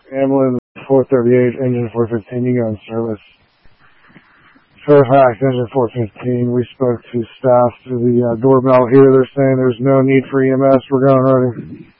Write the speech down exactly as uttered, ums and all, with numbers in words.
Ambulance four thirty-eight, engine four fifteen, you go in service. Fairfax, engine four fifteen, we spoke to staff through the uh, doorbell here. They're saying there's no need for E M S. We're going ready.